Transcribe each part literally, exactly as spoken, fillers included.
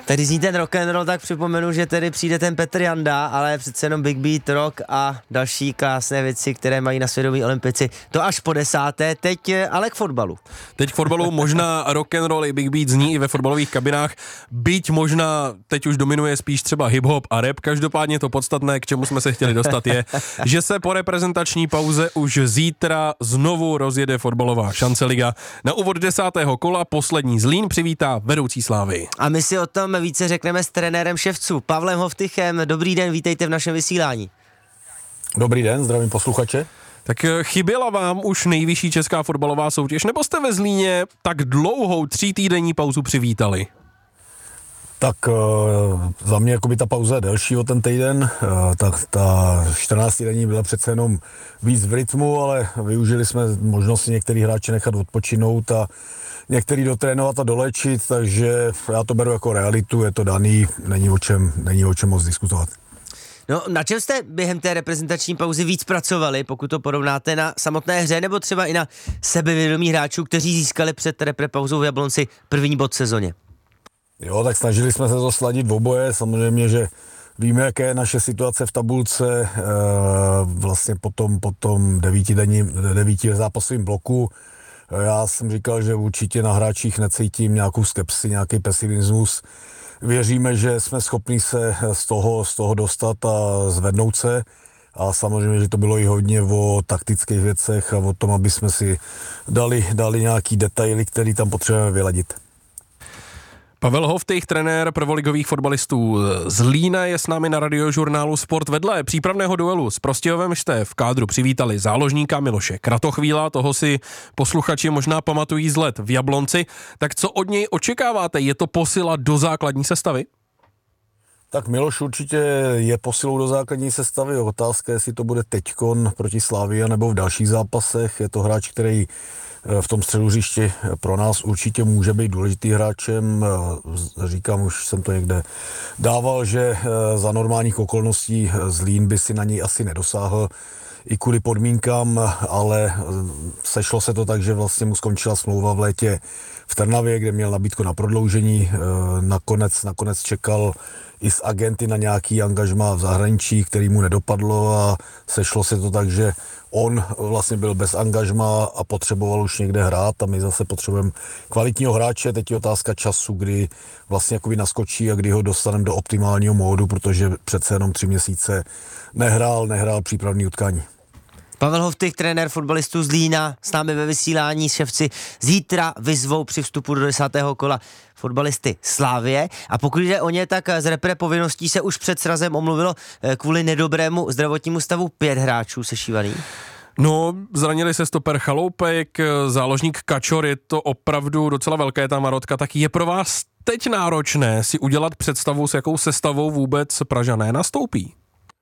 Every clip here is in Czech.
Tady zní ten rock and roll, tak připomenu, že tedy přijde ten Petr Janda, ale přece jenom Big Beat, rock a další krásné věci, které mají na svědomí olympici. To až po desáté, teď ale k fotbalu. Teď k fotbalu možná rock and roll i Big Beat zní i ve fotbalových kabinách, byť možná teď už dominuje spíš třeba hip-hop a rap. Každopádně to podstatné, k čemu jsme se chtěli dostat, je, že se po reprezentační pauze už zítra znovu rozjede fotbalová šanceliga. Na úvod desátého kola poslední Zlín přivítá vedoucí Slávy. A my si o tom více řekneme s trenérem Ševců, Pavlem Hovtychem. Dobrý den, vítejte v našem vysílání. Dobrý den, zdravím posluchače. Tak chyběla vám už nejvyšší česká fotbalová soutěž, nebo jste ve Zlíně tak dlouhou třítýdenní pauzu přivítali? Tak za mě jakoby ta pauza je delší o ten týden, tak ta čtrnáctidenní byla přece jenom víc v rytmu, ale využili jsme možnosti některý hráče nechat odpočinout a některý dotrénovat a dolečit, takže já to beru jako realitu, je to daný, není o čem, není o čem moc diskutovat. No, na čem jste během té reprezentační pauzy víc pracovali, pokud to porovnáte na samotné hře, nebo třeba i na sebevědomí hráčů, kteří získali před reprepauzou v Jablonci první bod v sezóně? Jo, tak snažili jsme se to sladit v oboje, samozřejmě, že víme, jaké je naše situace v tabulce, e, vlastně po tom, po tom devítidenním, devíti zápasovým bloku. Já jsem říkal, že určitě na hráčích necítím nějakou skepsi, nějaký pesimismus. Věříme, že jsme schopni se z toho, z toho dostat a zvednout se. A samozřejmě, že to bylo i hodně o taktických věcech a o tom, aby jsme si dali, dali nějaký detaily, který tam potřebujeme vyladit. Pavel Hovtych, trenér prvoligových fotbalistů Zlína, je s námi na radiožurnálu Sport. Vedle přípravného duelu s Prostějovem jste v kádru přivítali záložníka Miloše Kratochvíla, toho si posluchači možná pamatují z let v Jablonci. Tak co od něj očekáváte? Je to posila do základní sestavy? Tak Miloš určitě je posilou do základní sestavy. Otázka je, jestli to bude teďkon proti Slavii nebo v dalších zápasech. Je to hráč, který v tom středu hřiště pro nás určitě může být důležitý hráčem. Říkám, už jsem to někde dával, že za normálních okolností Zlín by si na něj asi nedosáhl i kvůli podmínkám, ale sešlo se to tak, že vlastně mu skončila smlouva v létě v Trnavě, kde měl nabídku na prodloužení. Nakonec, nakonec čekal i s agenty na nějaký angažmá v zahraničí, který mu nedopadlo a sešlo se to tak, že on vlastně byl bez angažmá a potřeboval už někde hrát a my zase potřebujeme kvalitního hráče. Teď je otázka času, kdy vlastně jakoby naskočí a kdy ho dostaneme do optimálního módu, protože přece jenom tři měsíce nehrál, nehrál přípravný utkání. Pavel Hovtych, trenér fotbalistů Zlína, s námi ve vysílání. Ševci zítra vyzvou při vstupu do desátého kola fotbalisty Slávie. A pokud jde o ně, tak z repre povinností se už před srazem omluvilo kvůli nedobrému zdravotnímu stavu pět hráčů sešívaných. No, zranili se stoper Chaloupek, záložník Kačor, je to opravdu docela velké ta marotka. Tak je pro vás teď náročné si udělat představu, s jakou sestavou vůbec Pražané nastoupí?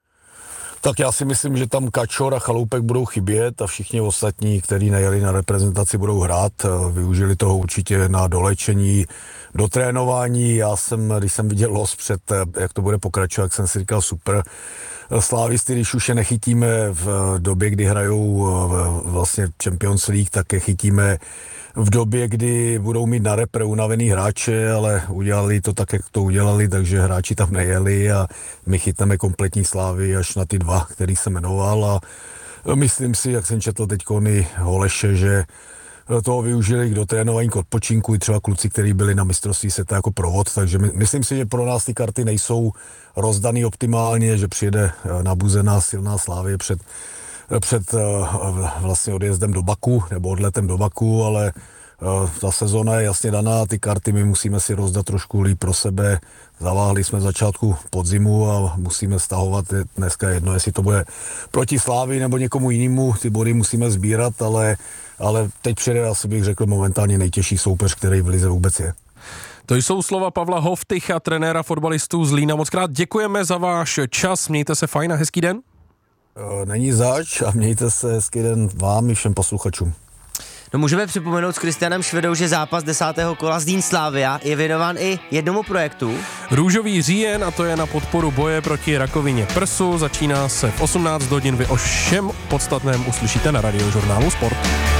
Tak já si myslím, že tam Kačor a Chaloupek budou chybět a všichni ostatní, kteří nejeli na reprezentaci, budou hrát. Využili toho určitě na dolečení, do trénování. Já jsem, když jsem viděl los před, jak to bude pokračovat, jak jsem si říkal, super. Slávisty, když už je nechytíme v době, kdy hrajou vlastně Champions League, tak je chytíme v době, kdy budou mít na repre unavený hráče, ale udělali to tak, jak to udělali, takže hráči tam nejeli a my chytneme kompletní Slávy až na ty dva, který se jmenoval a myslím si, jak jsem četl teď i Holeše, že toho využili k dotrénování, k odpočinku i třeba kluci, kteří byli na mistrovství světa jako provod, takže my, myslím si, že pro nás ty karty nejsou rozdaný optimálně, že přijede nabuzená silná Slávie před před vlastně odjezdem do Baku, nebo odletem do Baku, ale ta sezóna je jasně daná, ty karty my musíme si rozdat trošku líp pro sebe. Zaváhli jsme v začátku podzimu a musíme stahovat dneska jedno, jestli to bude proti Slávii nebo někomu jinému, ty body musíme sbírat, ale, ale teď přijde, asi bych řekl, momentálně nejtěžší soupeř, který v lize vůbec je. To jsou slova Pavla Hovtycha, trenéra fotbalistů Zlína. Moc krát děkujeme za váš čas, mějte se fajn a hezký den. Není zač a mějte se hezký den vám i všem posluchačům. No, můžeme připomenout s Kristianem Švedou, že zápas desátého kola Zlín Slavia je věnován i jednomu projektu. Růžový říjen, a to je na podporu boje proti rakovině prsu. Začíná se v osmnáct hodin, vy o všem podstatném uslyšíte na radiožurnálu Sport.